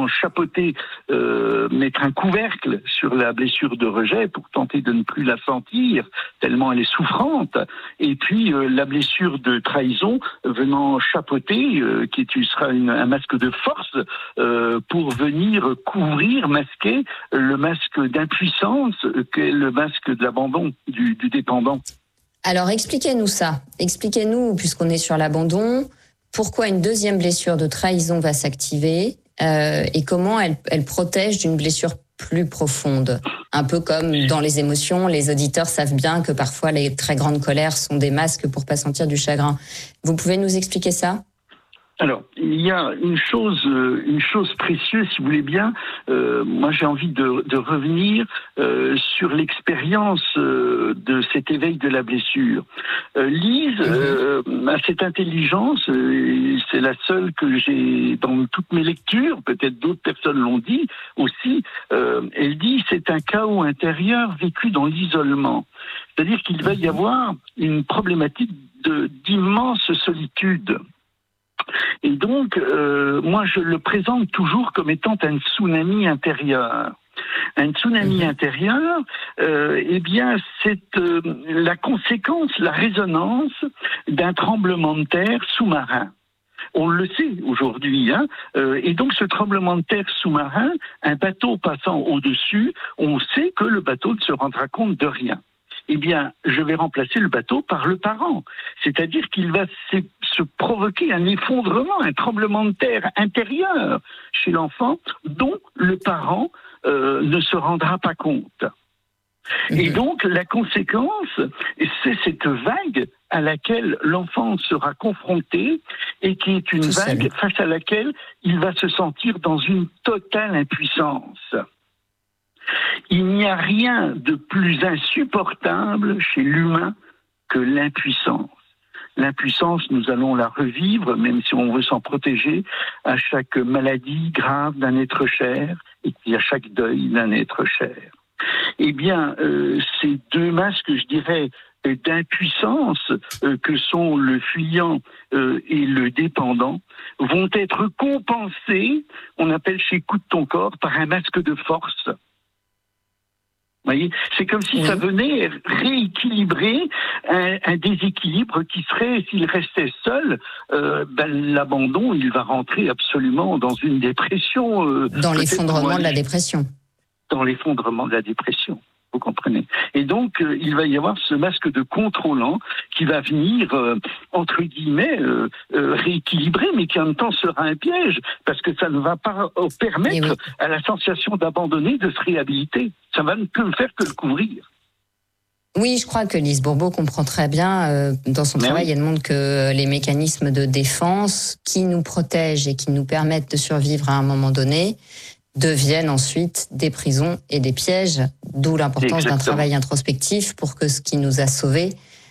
venant chapeauter, mettre un couvercle sur la blessure de rejet pour tenter de ne plus la sentir, tellement elle est souffrante. Et puis la blessure de trahison venant chapeauter, sera un masque de force pour venir couvrir, masquer le masque d'impuissance qu'est le masque de l'abandon du dépendant. Alors expliquez-nous ça. Expliquez-nous, puisqu'on est sur l'abandon, pourquoi une deuxième blessure de trahison va s'activer et comment elle protège d'une blessure plus profonde. Un peu comme dans les émotions, les auditeurs savent bien que parfois les très grandes colères sont des masques pour pas sentir du chagrin. Vous pouvez nous expliquer ça ? Alors, il y a une chose précieuse, si vous voulez bien. Moi, j'ai envie de revenir sur l'expérience de cet éveil de la blessure. Lise a cette intelligence, c'est la seule que j'ai dans toutes mes lectures. Peut-être d'autres personnes l'ont dit aussi. Elle dit c'est un chaos intérieur vécu dans l'isolement. C'est-à-dire qu'il va y avoir une problématique d'immense solitude. Et donc, moi, je le présente toujours comme étant un tsunami intérieur. Un tsunami intérieur, eh bien, c'est la conséquence, la résonance d'un tremblement de terre sous-marin. On le sait aujourd'hui, hein. Et donc ce tremblement de terre sous-marin, un bateau passant au-dessus, on sait que le bateau ne se rendra compte de rien. Eh bien, je vais remplacer le bateau par le parent. C'est-à-dire qu'il va se provoquer un effondrement, un tremblement de terre intérieur chez l'enfant dont le parent ne se rendra pas compte. Et donc, la conséquence, c'est cette vague à laquelle l'enfant sera confronté et qui est une vague face à laquelle il va se sentir dans une totale impuissance. Il n'y a rien de plus insupportable chez l'humain que l'impuissance. L'impuissance, nous allons la revivre, même si on veut s'en protéger, à chaque maladie grave d'un être cher et puis à chaque deuil d'un être cher. Eh bien, ces deux masques, je dirais, d'impuissance que sont le fuyant et le dépendant vont être compensés, on appelle chez Coup de ton corps, par un masque de force. Vous voyez, c'est comme si ça venait rééquilibrer un déséquilibre qui serait, s'il restait seul, l'abandon, il va rentrer absolument dans une dépression. Dans l'effondrement de la dépression. Dans l'effondrement de la dépression, vous comprenez. Et donc, il va y avoir ce masque de contrôlant qui va venir, entre guillemets, rééquilibrer, mais qui en même temps sera un piège, parce que ça ne va pas permettre à la sensation d'abandonner de se réhabiliter. Ça va ne faire que le couvrir. Oui, je crois que Lise Bourbeau comprend très bien, dans son travail, elle montre que les mécanismes de défense qui nous protègent et qui nous permettent de survivre à un moment donné deviennent ensuite des prisons et des pièges, d'où l'importance d'un travail introspectif pour que ce qui nous a sauvés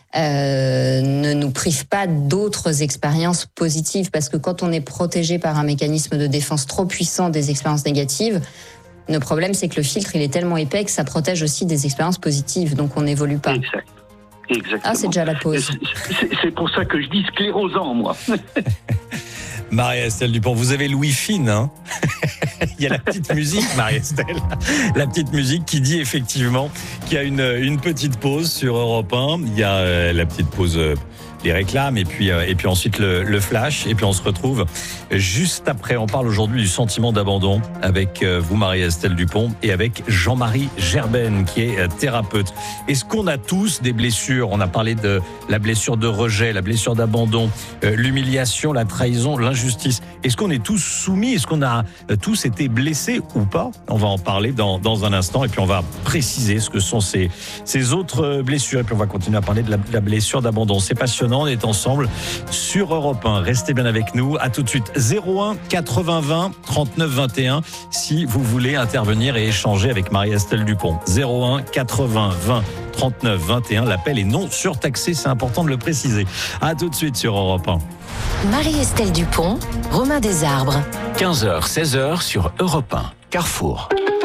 ne nous prive pas d'autres expériences positives. Parce que quand on est protégé par un mécanisme de défense trop puissant des expériences négatives, le problème, c'est que le filtre, il est tellement épais que ça protège aussi des expériences positives, donc on n'évolue pas. Exactement. Ah, c'est déjà la pause. C'est pour ça que je dis sclérosant, moi. Marie-Estelle Dupont, vous avez Louis Fine, hein. Il y a la petite musique, Marie-Estelle. La petite musique qui dit effectivement qu'il y a une petite pause sur Europe 1. Il y a la petite pause les réclames et puis ensuite le flash et puis on se retrouve juste après. On parle aujourd'hui du sentiment d'abandon avec vous, Marie-Estelle Dupont, et avec Jean-Marie Gerben qui est thérapeute. Est-ce qu'on a tous des blessures? On a parlé de la blessure de rejet, la blessure d'abandon, l'humiliation, la trahison, l'injustice. Est-ce qu'on est tous soumis? Est-ce qu'on a tous été blessés ou pas? On va en parler dans un instant et puis on va préciser ce que sont ces autres blessures et puis on va continuer à parler de la blessure d'abandon. C'est passionnant, on est ensemble sur Europe 1. Restez bien avec nous. À tout de suite. 01 80 20 39 21 si vous voulez intervenir et échanger avec Marie-Estelle Dupont. 01 80 20 39 21. L'appel est non surtaxé, c'est important de le préciser. À tout de suite sur Europe 1. Marie-Estelle Dupont, Romain Desarbres. 15h, 16h sur Europe 1. Carrefour.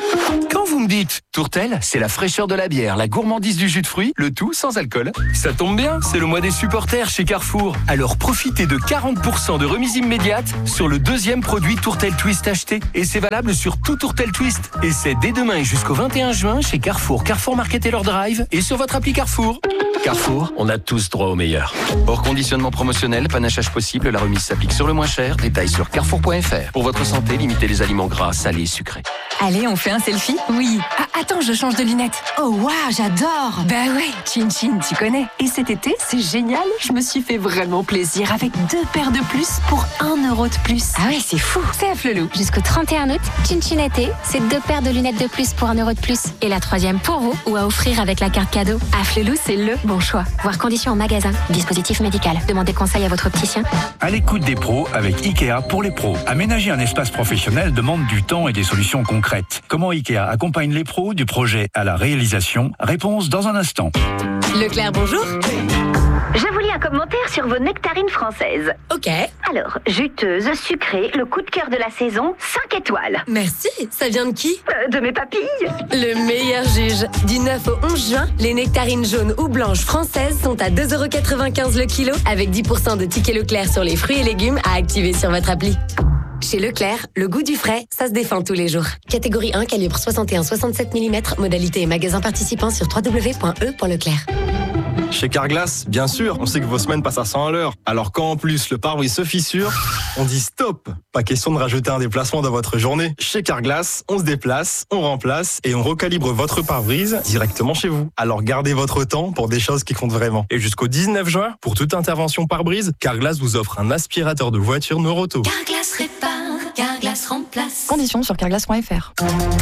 Quand vous me dites Tourtel, c'est la fraîcheur de la bière, la gourmandise du jus de fruits, le tout sans alcool. Ça tombe bien, c'est le mois des supporters chez Carrefour. Alors profitez de 40% de remise immédiate sur le deuxième produit Tourtel Twist acheté. Et c'est valable sur tout Tourtel Twist. Et c'est dès demain et jusqu'au 21 juin chez Carrefour, Carrefour Market et leur Drive et sur votre appli Carrefour. Carrefour, on a tous droit au meilleur. Hors conditionnement promotionnel, panachage possible, la remise s'applique sur le moins cher. Détails sur carrefour.fr. Pour votre santé, limitez les aliments gras, salés et sucrés. Allez, on fait un selfie ? Oui. Ah, attends, je change de lunettes. Oh waouh, j'adore. Bah ouais, Chin Chin, tu connais. Et cet été, c'est génial. Je me suis fait vraiment plaisir avec 2 paires de plus pour 1 euro de plus. Ah ouais, c'est fou. C'est à Flelou. Jusqu'au 31 août, Chin Chin été, c'est 2 paires de lunettes de plus pour 1 euro de plus. Et la 3e pour vous ou à offrir avec la carte cadeau. À Flelou, c'est le bon choix. Voir conditions en magasin. Dispositif médical. Demandez conseil à votre opticien. À l'écoute des pros avec Ikea pour les pros. Aménager un espace professionnel demande du temps et des solutions concrètes. Comment Ikea accompagne les pros du projet à la réalisation? Réponse dans un instant. Leclerc, bonjour. Je vous lis un commentaire sur vos nectarines françaises. Ok. Alors, juteuse, sucrée, le coup de cœur de la saison, 5 étoiles. Merci. Ça vient de qui ? De mes papilles. Le meilleur juge. Du 9 au 11 juin, les nectarines jaunes ou blanches françaises sont à 2,95 € le kilo avec 10% de tickets Leclerc sur les fruits et légumes à activer sur votre appli. Chez Leclerc, le goût du frais, ça se défend tous les jours. Catégorie 1, calibre 61-67 mm, modalité et magasin participant sur www.e.leclerc. Chez Carglass, bien sûr, on sait que vos semaines passent à 100 à l'heure. Alors quand en plus le pare-brise se fissure, on dit stop. Pas question de rajouter un déplacement dans votre journée. Chez Carglass, on se déplace, on remplace et on recalibre votre pare-brise directement chez vous. Alors gardez votre temps pour des choses qui comptent vraiment. Et jusqu'au 19 juin, pour toute intervention pare-brise, Carglass vous offre un aspirateur de voiture Neuroto. Carglass répare, Carglass remplace. Conditions sur carglass.fr.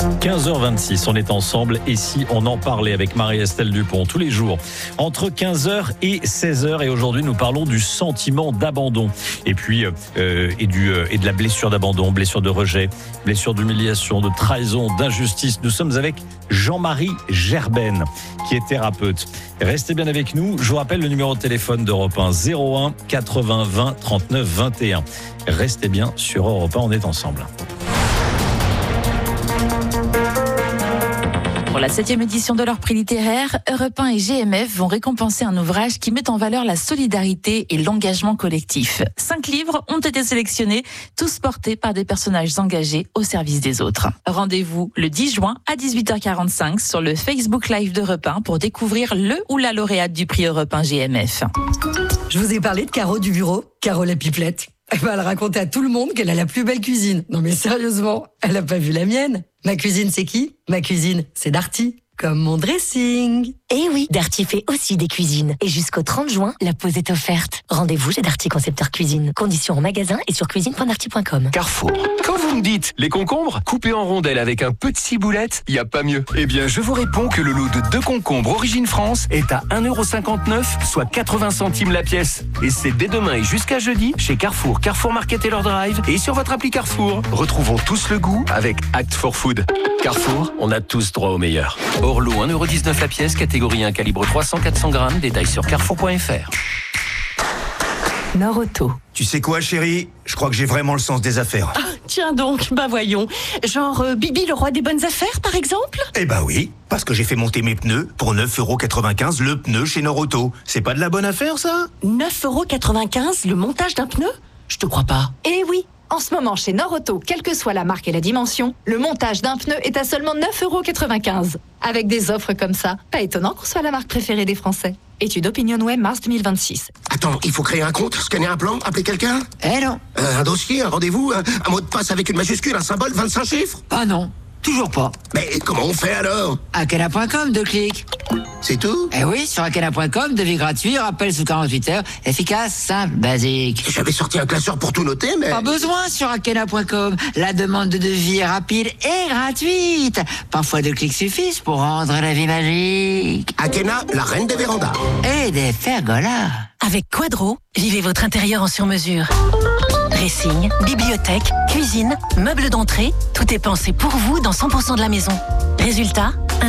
15h26, on est ensemble et si on en parlait avec Marie-Estelle Dupont tous les jours entre 15h et 16h et aujourd'hui nous parlons du sentiment d'abandon et puis et de la blessure d'abandon, blessure de rejet, blessure d'humiliation, de trahison, d'injustice. Nous sommes avec Jean-Marie Gerben qui est thérapeute. Restez bien avec nous. Je vous rappelle le numéro de téléphone d'Europe 1 01 80 20 39 21. Restez bien sur Europe 1, on est ensemble. Pour la 7e édition de leur prix littéraire, Europe 1 et GMF vont récompenser un ouvrage qui met en valeur la solidarité et l'engagement collectif. 5 livres ont été sélectionnés, tous portés par des personnages engagés au service des autres. Rendez-vous le 10 juin à 18h45 sur le Facebook Live d'Europe 1 pour découvrir le ou la lauréate du prix Europe 1 GMF. Je vous ai parlé de Caro du bureau, Caro la pipelette. Elle racontait à tout le monde qu'elle a la plus belle cuisine. Non mais sérieusement, elle a pas vu la mienne. Ma cuisine, c'est qui ? Ma cuisine, c'est Darty. Comme mon dressing. Eh oui, Darty fait aussi des cuisines. Et jusqu'au 30 juin, la pause est offerte. Rendez-vous chez Darty Concepteur Cuisine. Conditions en magasin et sur cuisine.darty.com. Carrefour. Quand vous me dites les concombres, coupés en rondelles avec un peu de ciboulette, y a pas mieux. Eh bien, je vous réponds que le lot de 2 concombres Origine France est à 1,59 €, soit 80 centimes la pièce. Et c'est dès demain et jusqu'à jeudi chez Carrefour, Carrefour Market et leur Drive et sur votre appli Carrefour. Retrouvons tous le goût avec Act for Food. Carrefour, on a tous droit au meilleur. Hors lot, 1,19 € la pièce, catégorie 1, calibre 300-400 grammes, détails sur carrefour.fr. Norauto. Tu sais quoi, chérie ? Je crois que j'ai vraiment le sens des affaires. Ah, tiens donc, bah voyons. Genre Bibi, le roi des bonnes affaires, par exemple ? Eh bah oui, parce que j'ai fait monter mes pneus pour 9,95 € le pneu chez Norauto. C'est pas de la bonne affaire, ça ? 9,95 € le montage d'un pneu ? Je te crois pas. Eh oui. En ce moment, chez Norauto, quelle que soit la marque et la dimension, le montage d'un pneu est à seulement 9,95 €. Avec des offres comme ça, pas étonnant qu'on soit la marque préférée des Français. Étude OpinionWay, mars 2026. Attends, il faut créer un compte, scanner un plan, appeler quelqu'un ? Eh non. Un dossier, un rendez-vous, un mot de passe avec une majuscule, un symbole, 25 chiffres ? Ah non, toujours pas. Mais comment on fait alors ? Akena.com, 2 clics. C'est tout ? Eh oui, sur Akena.com, devis gratuit, rappel sous 48 heures, efficace, simple, basique. J'avais sorti un classeur pour tout noter, mais... Pas besoin sur Akena.com. La demande de devis est rapide et gratuite. Parfois 2 clics suffisent pour rendre la vie magique. Akena, la reine des vérandas. Et des pergolas. Avec Quadro, vivez votre intérieur en sur-mesure. Dressing, bibliothèque, cuisine, meubles d'entrée, tout est pensé pour vous dans 100% de la maison. Résultat,